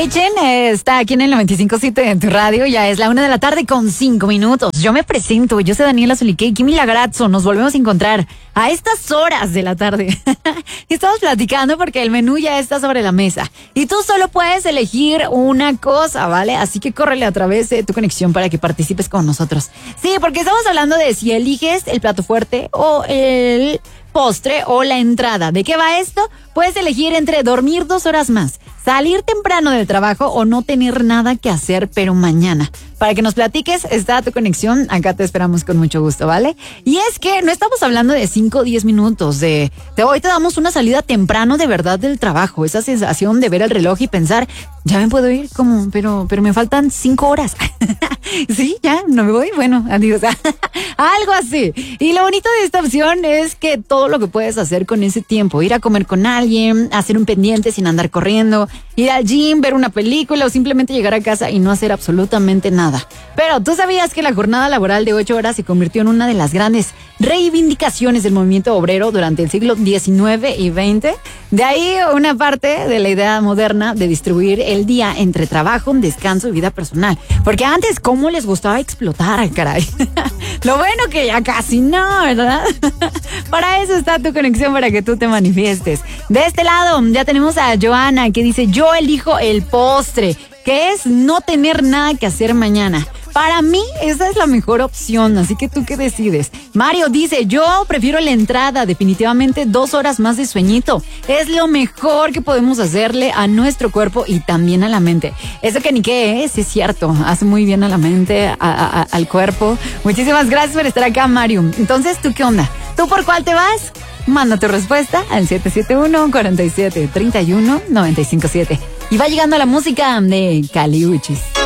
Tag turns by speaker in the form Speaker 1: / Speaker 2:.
Speaker 1: Echen está aquí en el 95.7 en tu radio. Ya es la 1:05 p.m. Yo me presento, yo soy Daniela Zuliqué, Kimi Lagarazzo. Nos volvemos a encontrar a estas horas de la tarde. Estamos platicando porque el menú ya está sobre la mesa. Y tú solo puedes elegir una cosa, ¿vale? Así que córrele a través de tu conexión para que participes con nosotros. Sí, porque estamos hablando de si eliges el plato fuerte o el postre o la entrada. ¿De qué va esto? Puedes elegir entre dormir 2 horas más, salir temprano del trabajo o no tener nada que hacer, pero mañana. Para que nos platiques, está tu conexión. Acá te esperamos con mucho gusto, ¿vale? Y es que no estamos hablando de 5 o 10 minutos. De hoy te damos una salida temprano de verdad del trabajo. Esa sensación de ver el reloj y pensar, ya me puedo ir, como, pero me faltan 5 horas. Sí, ya, no me voy. Bueno, adiós. Algo así. Y lo bonito de esta opción es que todo lo que puedes hacer con ese tiempo, ir a comer con alguien, hacer un pendiente sin andar corriendo, ir al gym, ver una película o simplemente llegar a casa y no hacer absolutamente nada. Pero ¿tú sabías que la jornada laboral de 8 horas se convirtió en una de las grandes reivindicaciones del movimiento obrero durante el siglo XIX y XX? De ahí una parte de la idea moderna de distribuir el día entre trabajo, descanso y vida personal. Porque antes, ¿cómo les gustaba explotar, caray? Lo bueno que ya casi no, ¿verdad? Para eso está tu conexión, para que tú te manifiestes. De este lado ya tenemos a Joana, que dice, yo elijo el postre, que es no tener nada que hacer mañana. Para mí, esa es la mejor opción, así que ¿tú qué decides? Mario dice, yo prefiero la entrada, definitivamente 2 horas más de sueñito. Es lo mejor que podemos hacerle a nuestro cuerpo y también a la mente. Eso que ni qué es cierto, hace muy bien a la mente, al cuerpo. Muchísimas gracias por estar acá, Mario. Entonces, ¿tú qué onda? ¿Tú por cuál te vas? Manda tu respuesta al 771-4731-957. Y va llegando la música de Caliuchis.